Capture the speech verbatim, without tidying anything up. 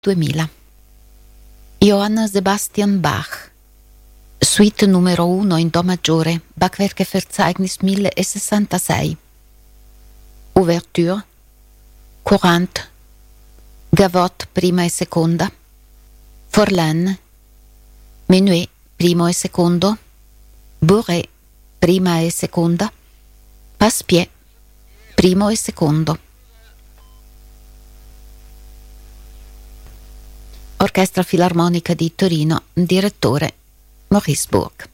duemila. Johann Sebastian Bach, suite numero uno in Do maggiore, Bachwerkeverzeichnis millesessantasei. Ouverture, Courante, Gavotte prima e seconda, Forlane, Menuet primo e secondo, Bourré prima e seconda, Passepied primo e secondo. Orchestra Filarmonica di Torino, direttore Maurice Bourg.